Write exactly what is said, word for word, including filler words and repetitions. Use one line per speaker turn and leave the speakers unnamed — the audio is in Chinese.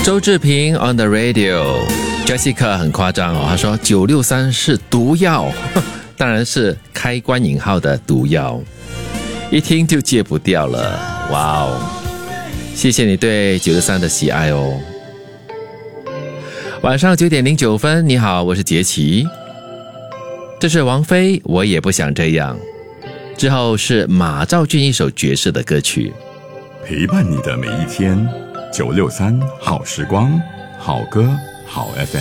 周志平 on the radio， Jessica 很夸张哦，他说九六三是毒药，当然是开关引号的毒药，一听就戒不掉了。哇哦，谢谢你对九六三的喜爱哦。晚上九点零九分，你好，我是杰奇。这是王菲，我也不想这样。之后是马兆骏一首爵士的歌曲，
陪伴你的每一天。九六三好时光，好歌好 F M。